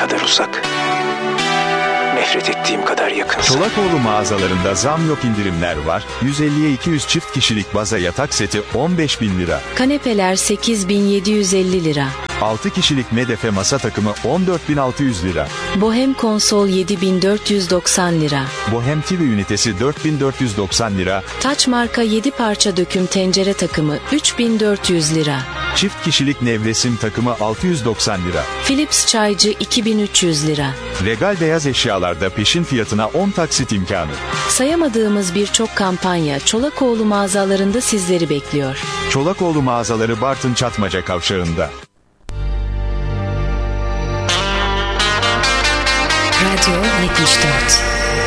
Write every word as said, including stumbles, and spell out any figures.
kadar uzak, nefret ettiğim kadar yakınsın. Çolakoğlu mağazalarında zam yok indirimler var. yüz elliye iki yüz çift kişilik baza yatak seti on beş bin lira. Kanepeler sekiz bin yedi yüz elli lira. altı kişilik medefe masa takımı on dört bin altı yüz lira. Bohem konsol yedi bin dört yüz doksan lira. Bohem T V ünitesi dört bin dört yüz doksan lira. Taç marka yedi parça döküm tencere takımı üç bin dört yüz lira. Çift kişilik nevresim takımı altı yüz doksan lira. Philips çaycı iki bin üç yüz lira. Regal beyaz eşyalarda peşin fiyatına on taksit imkanı. Sayamadığımız birçok kampanya Çolakoğlu mağazalarında sizleri bekliyor. Çolakoğlu mağazaları Bartın Çatmaca Kavşağı'nda. Radyo yetmiş dört.